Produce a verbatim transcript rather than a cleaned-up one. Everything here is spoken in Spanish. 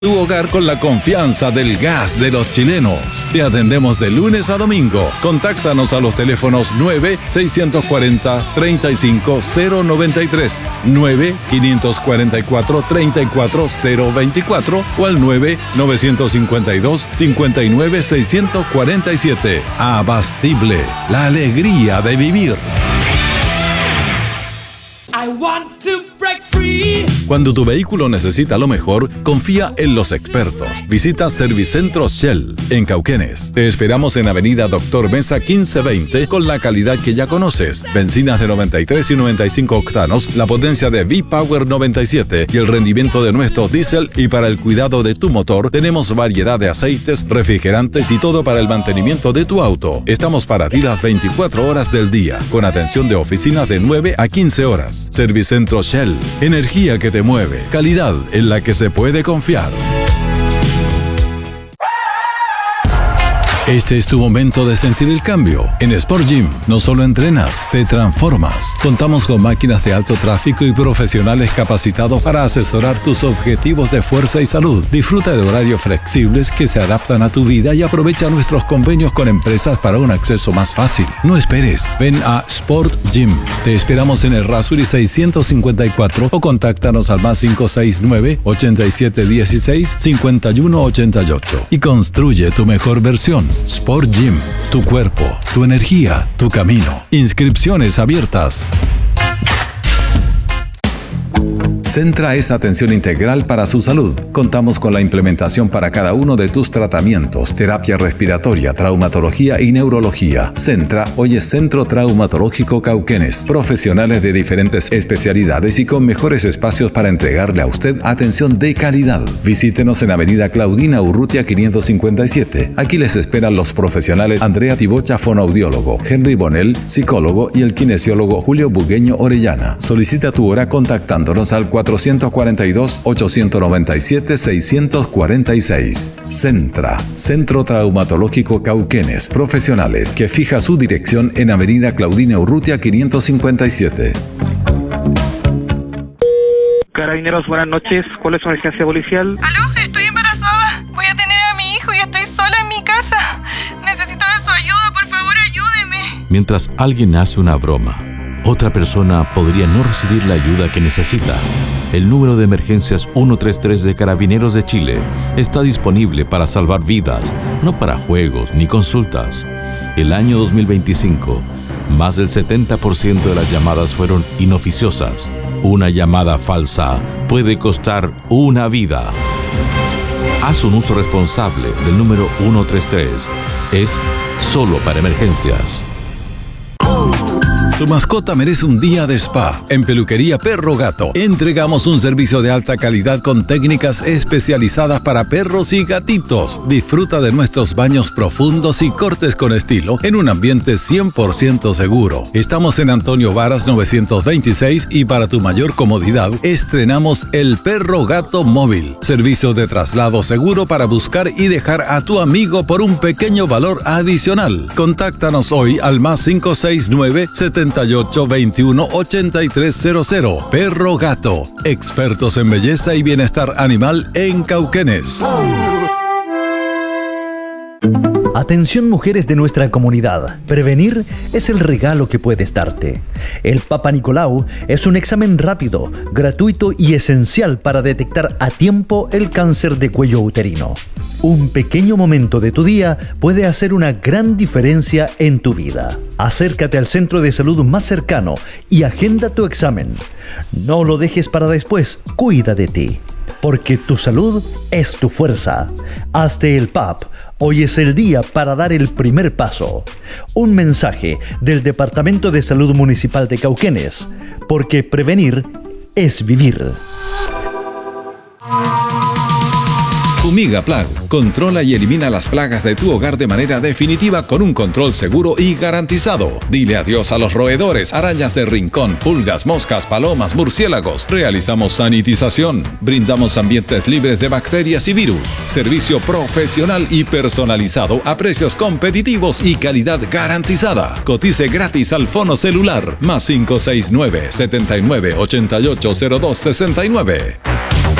Tu hogar con la confianza del gas de los chilenos. Te atendemos de lunes a domingo. Contáctanos a los teléfonos nueve seis cuatro cero, tres cinco cero nueve tres, nueve cinco cuatro cuatro, tres cuatro cero dos cuatro o al nueve nueve cinco dos, cinco nueve seis cuatro siete. Abastible, la alegría de vivir. I want to break free. Cuando tu vehículo necesita lo mejor, confía en los expertos. Visita Servicentro Shell en Cauquenes. Te esperamos en Avenida Doctor Mesa quince veinte con la calidad que ya conoces. Bencinas de noventa y tres y noventa y cinco octanos, la potencia de V-Power noventa y siete y el rendimiento de nuestro diésel. Y para el cuidado de tu motor, tenemos variedad de aceites, refrigerantes y todo para el mantenimiento de tu auto. Estamos para ti las veinticuatro horas del día, con atención de oficinas de nueve a quince horas. Servicentro Shell, energía que te mueve, calidad en la que se puede confiar. Este es tu momento de sentir el cambio. En Sport Gym no solo entrenas, te transformas. Contamos con máquinas de alto tráfico y profesionales capacitados para asesorar tus objetivos de fuerza y salud. Disfruta de horarios flexibles que se adaptan a tu vida y aprovecha nuestros convenios con empresas para un acceso más fácil. No esperes, ven a Sport Gym. Te esperamos en el Rasuri seiscientos cincuenta y cuatro o contáctanos al más cinco seis nueve, ochenta y siete dieciséis, cincuenta y uno ochenta y ocho y construye tu mejor versión. Sport Gym, tu cuerpo, tu energía, tu camino. Inscripciones abiertas. Centra es atención integral para su salud. Contamos con la implementación para cada uno de tus tratamientos, terapia respiratoria, traumatología y neurología. Centra hoy es Centro Traumatológico Cauquenes. Profesionales de diferentes especialidades y con mejores espacios para entregarle a usted atención de calidad. Visítenos en Avenida Claudina Urrutia quinientos cincuenta y siete. Aquí les esperan los profesionales Andrea Tibocha, fonoaudiólogo, Henry Bonel, psicólogo y el kinesiólogo Julio Bugueño Orellana. Solicita tu hora contactándonos al cuatrocientos cuarenta y dos, ochocientos noventa y siete, seiscientos cuarenta y seis. Centra, Centro Traumatológico Cauquenes, profesionales que fija su dirección en Avenida Claudina Urrutia quinientos cincuenta y siete. Carabineros, buenas noches. ¿Cuál es su emergencia policial? ¿Aló? Estoy embarazada. Voy a tener a mi hijo y estoy sola en mi casa. Necesito de su ayuda, por favor, ayúdeme. Mientras alguien hace una broma, otra persona podría no recibir la ayuda que necesita. El número de emergencias ciento treinta y tres de Carabineros de Chile está disponible para salvar vidas, no para juegos ni consultas. El año dos mil veinticinco, más del setenta por ciento de las llamadas fueron inoficiosas. Una llamada falsa puede costar una vida. Haz un uso responsable del número ciento treinta y tres. Es solo para emergencias. Tu mascota merece un día de spa. En Peluquería Perro Gato entregamos un servicio de alta calidad con técnicas especializadas para perros y gatitos. Disfruta de nuestros baños profundos y cortes con estilo en un ambiente cien por ciento seguro. Estamos en Antonio Varas novecientos veintiséis y para tu mayor comodidad estrenamos el Perro Gato Móvil. Servicio de traslado seguro para buscar y dejar a tu amigo por un pequeño valor adicional. Contáctanos hoy al más cinco seis nueve, setenta y ocho, veintiuno, ochenta y tres cero cero. Perro Gato, expertos en belleza y bienestar animal en Cauquenes. Atención mujeres de nuestra comunidad, prevenir es el regalo que puedes darte. El Papa Nicolau es un examen rápido, gratuito y esencial para detectar a tiempo el cáncer de cuello uterino. Un pequeño momento de tu día puede hacer una gran diferencia en tu vida. Acércate al centro de salud más cercano y agenda tu examen. No lo dejes para después, cuida de ti. Porque tu salud es tu fuerza. Hazte el P A P. Hoy es el día para dar el primer paso. Un mensaje del Departamento de Salud Municipal de Cauquenes. Porque prevenir es vivir. Fumiga Plag. Controla y elimina las plagas de tu hogar de manera definitiva con un control seguro y garantizado. Dile adiós a los roedores, arañas de rincón, pulgas, moscas, palomas, murciélagos. Realizamos sanitización. Brindamos ambientes libres de bacterias y virus. Servicio profesional y personalizado a precios competitivos y calidad garantizada. Cotice gratis al fono celular más cinco seis nueve, setenta y nueve, ochenta y ocho cero dos sesenta y nueve.